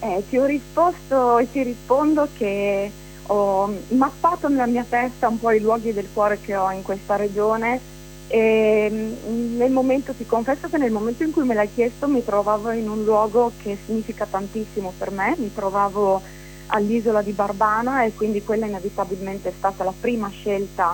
Ti ho risposto e ti rispondo che ho mappato nella mia testa un po' i luoghi del cuore che ho in questa regione e ti confesso che nel momento in cui me l'hai chiesto mi trovavo in un luogo che significa tantissimo per me, mi trovavo all'isola di Barbana e quindi quella inevitabilmente è stata la prima scelta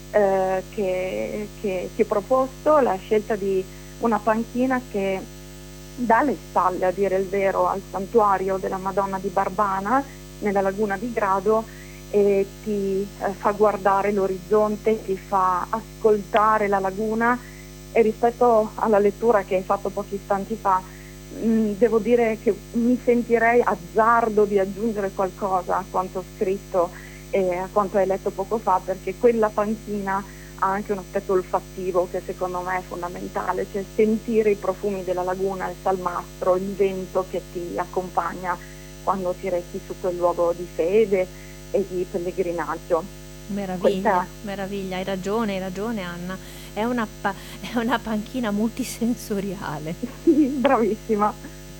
che ti ho proposto, la scelta di una panchina che dà le spalle, a dire il vero, al santuario della Madonna di Barbana nella laguna di Grado e ti fa guardare l'orizzonte, ti fa ascoltare la laguna e rispetto alla lettura che hai fatto pochi istanti fa, devo dire che mi sentirei azzardo di aggiungere qualcosa a quanto ho scritto e a quanto hai letto poco fa, perché quella panchina ha anche un aspetto olfattivo che secondo me è fondamentale, cioè sentire i profumi della laguna, il salmastro, il vento che ti accompagna quando ti rechi su quel luogo di fede e di pellegrinaggio. Meraviglia, Questa meraviglia, hai ragione Anna, è è una panchina multisensoriale. sì, bravissima.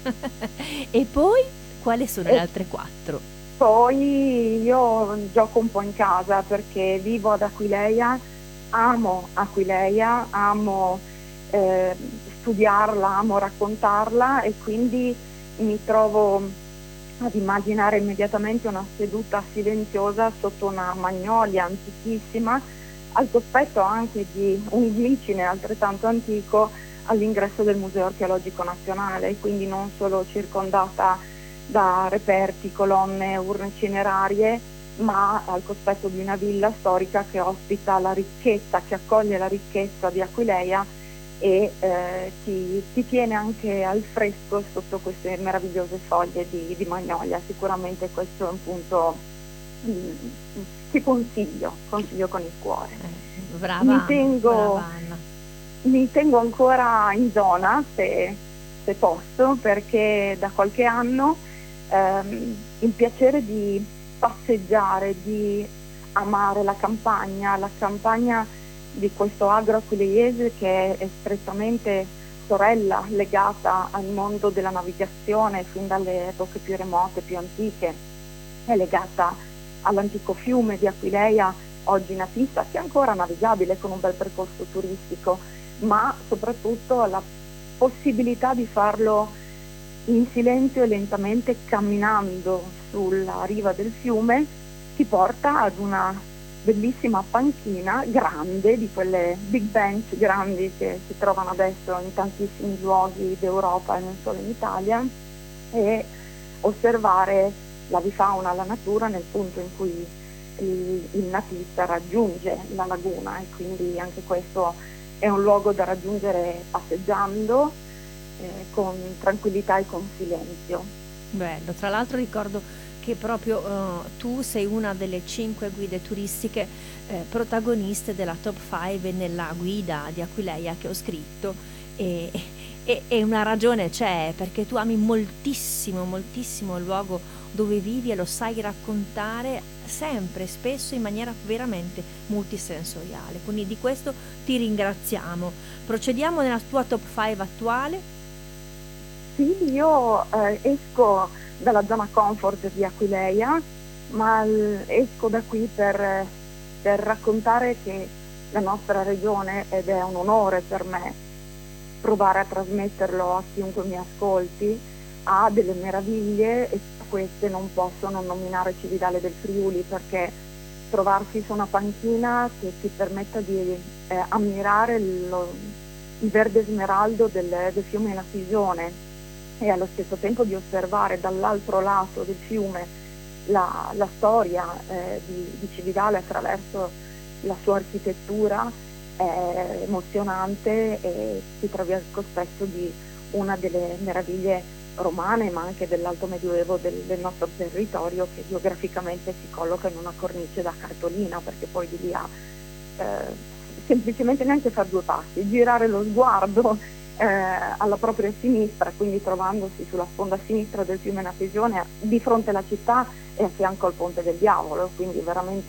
E poi quali sono le E altre quattro? poi io gioco un po' in casa perché vivo ad Aquileia, amo Aquileia, amo eh, studiarla, amo raccontarla e quindi mi trovo ad immaginare immediatamente una seduta silenziosa sotto una magnolia antichissima, al cospetto anche di un glicine altrettanto antico all'ingresso del Museo Archeologico Nazionale, quindi non solo circondata da reperti, colonne, urne cinerarie, ma al cospetto di una villa storica che ospita la ricchezza, che accoglie la ricchezza di Aquileia e ti tiene anche al fresco sotto queste meravigliose foglie di magnolia. Sicuramente questo è un punto mm, che consiglio con il cuore. Mi Brava tengo, Anna. mi tengo ancora in zona se posso, perché da qualche anno il piacere di passeggiare, di amare la campagna di questo agro aquileiese che è strettamente sorella, legata al mondo della navigazione fin dalle epoche più remote, più antiche, è legata all'antico fiume di Aquileia, oggi Natissa, che è ancora navigabile con un bel percorso turistico, ma soprattutto alla possibilità di farlo in silenzio e lentamente camminando sulla riva del fiume ti porta ad una bellissima panchina grande, di quelle big bench grandi che si trovano adesso in tantissimi luoghi d'Europa e non solo in Italia, e osservare l'avifauna, la natura nel punto in cui il natista raggiunge la laguna e quindi anche questo è un luogo da raggiungere passeggiando con tranquillità e con silenzio. Bello, tra l'altro ricordo che proprio tu sei una delle 5 guide turistiche protagoniste della top 5 nella guida di Aquileia che ho scritto e, e una ragione c'è perché tu ami moltissimo, moltissimo il luogo dove vivi e lo sai raccontare sempre, spesso in maniera veramente multisensoriale. Quindi di questo ti ringraziamo. Procediamo nella tua top 5 attuale. Sì, io esco dalla zona comfort di Aquileia, ma esco da qui per raccontare che la nostra regione, ed è un onore per me provare a trasmetterlo a chiunque mi ascolti, ha delle meraviglie e tra queste non posso non nominare Cividale del Friuli perché trovarsi su una panchina che ti permetta di ammirare il verde smeraldo del fiume Natisone e allo stesso tempo di osservare dall'altro lato del fiume la storia di Cividale attraverso la sua architettura è emozionante e ti trovi al cospetto di una delle meraviglie romane ma anche dell'alto medioevo del nostro territorio che geograficamente si colloca in una cornice da cartolina perché poi di lì a semplicemente neanche fare due passi, girare lo sguardo alla propria sinistra, quindi trovandosi sulla sponda sinistra del fiume Natesione di fronte alla città e a fianco al Ponte del Diavolo, quindi veramente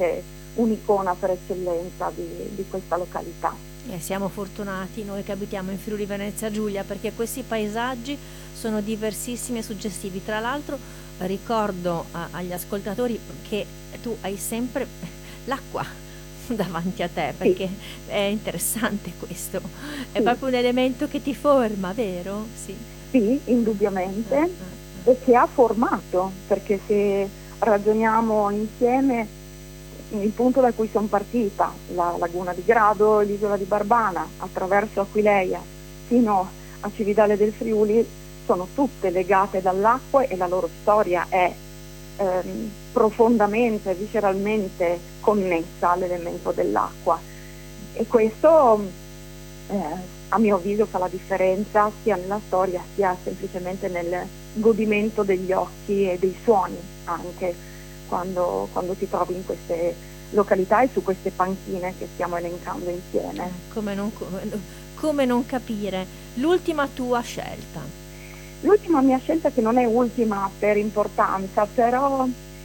un'icona per eccellenza di questa località. Siamo fortunati noi che abitiamo in Friuli Venezia Giulia, perché questi paesaggi sono diversissimi e suggestivi. Tra l'altro ricordo agli ascoltatori che tu hai sempre l'acqua davanti a te, Sì, perché è interessante questo, è sì, proprio un elemento che ti forma, vero? Sì. sì, indubbiamente, e che ha formato, perché se ragioniamo insieme, il punto da cui sono partita, la laguna di Grado, l'isola di Barbana, attraverso Aquileia fino a Cividale del Friuli, sono tutte legate dall'acqua e la loro storia è profondamente, visceralmente connessa all'elemento dell'acqua. E questo, a mio avviso, fa la differenza sia nella storia sia semplicemente nel godimento degli occhi e dei suoni, anche quando ti trovi in queste località e su queste panchine che stiamo elencando insieme. Come non capire? L'ultima tua scelta. L'ultima mia scelta, che non è ultima per importanza, però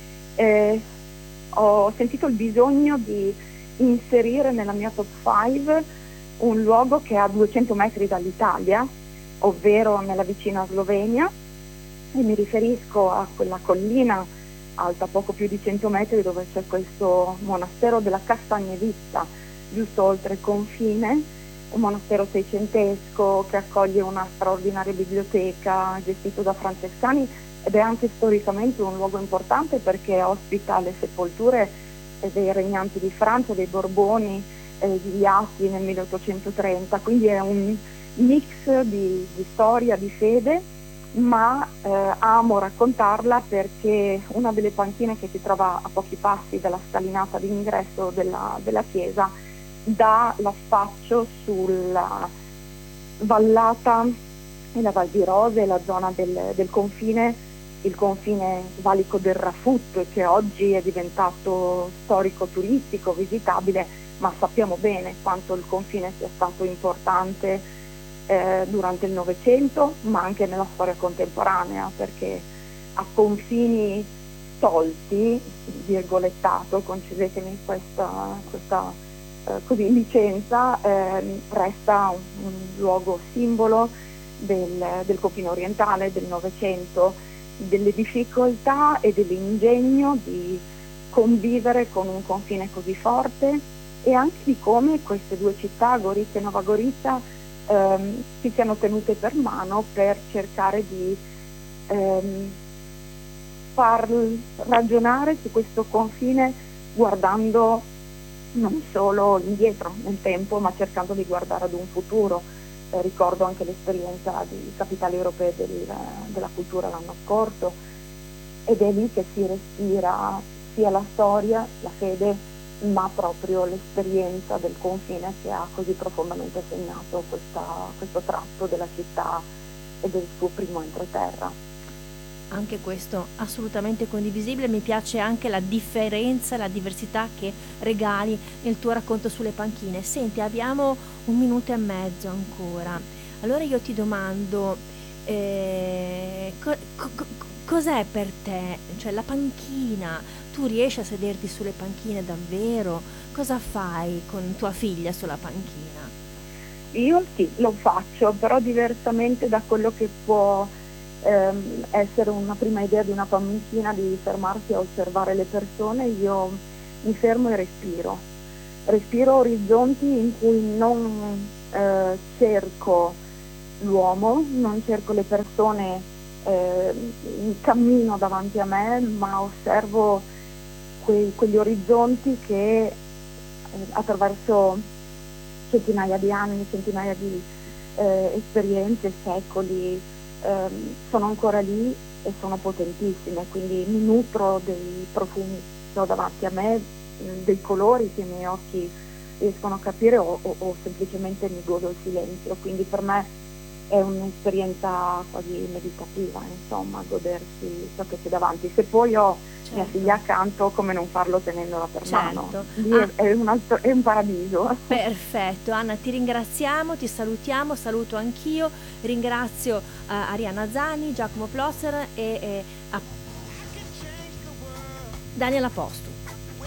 ho sentito il bisogno di inserire nella mia top 5 un luogo che è a 200 metri dall'Italia, ovvero nella vicina Slovenia, e mi riferisco a quella collina alta poco più di 100 metri dove c'è questo monastero della Castagnevitta, giusto oltre il confine, un monastero seicentesco che accoglie una straordinaria biblioteca gestito da francescani, ed è anche storicamente un luogo importante perché ospita le sepolture dei regnanti di Francia, dei Borboni, di Assi nel 1830, quindi è un mix di storia, di fede, ma amo raccontarla perché una delle panchine che si trova a pochi passi dalla scalinata d'ingresso della chiesa dà l'affaccio sulla vallata e la Val di Rose, la zona del confine, il confine valico del Rafut, che oggi è diventato storico-turistico, visitabile, ma sappiamo bene quanto il confine sia stato importante durante il Novecento, ma anche nella storia contemporanea, perché a confini tolti, virgolettato, concedetemi questa così licenza, resta un luogo simbolo del confine orientale del Novecento, delle difficoltà e dell'ingegno di convivere con un confine così forte, e anche di come queste due città, Gorizia e Nova Gorizia, si siano tenute per mano per cercare di far ragionare su questo confine guardando non solo indietro nel tempo, ma cercando di guardare ad un futuro. Ricordo anche l'esperienza di Capitali Europee della Cultura l'anno scorso, ed è lì che si respira sia la storia, la fede, ma proprio l'esperienza del confine che ha così profondamente segnato questo tratto della città e del suo primo entroterra. Anche questo assolutamente condivisibile, mi piace anche la differenza, la diversità che regali nel tuo racconto sulle panchine. Senti, abbiamo 1 minuto e mezzo ancora, allora io ti domando, cos'è per te, cioè la panchina? Tu riesci a sederti sulle panchine davvero? Cosa fai con tua figlia sulla panchina? Io sì, lo faccio, però diversamente da quello che può essere una prima idea di una panchina, di fermarsi a osservare le persone. Io mi fermo e respiro orizzonti in cui non cerco l'uomo, non cerco le persone in cammino davanti a me, ma osservo quegli orizzonti che attraverso centinaia di anni, centinaia di esperienze, secoli, sono ancora lì e sono potentissime, quindi mi nutro dei profumi che ho davanti a me, dei colori che i miei occhi riescono a capire, o semplicemente mi godo il silenzio, quindi per me è un'esperienza quasi meditativa, insomma, godersi ciò che c'è davanti. Se poi ho mia figlia accanto, come non farlo tenendola per mano? Lì è un paradiso. Perfetto, Anna, ti ringraziamo, ti salutiamo, saluto anch'io, ringrazio Arianna Zani, Giacomo Plosser e Daniela Postu.